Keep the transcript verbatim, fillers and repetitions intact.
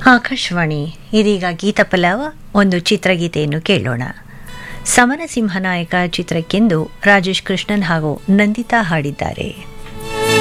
ಆಕಾಶವಾಣಿ ಇದೀಗ ಗೀತಪಲ್ಲವ ಒಂದು ಚಿತ್ರಗೀತೆಯನ್ನು ಕೇಳೋಣ. ಸಮರಸಿಂಹ ನಾಯಕ ಚಿತ್ರಕ್ಕೆಂದು ರಾಜೇಶ್ ಕೃಷ್ಣನ್ ಹಾಗೂ ನಂದಿತಾ ಹಾಡಿದ್ದಾರೆ.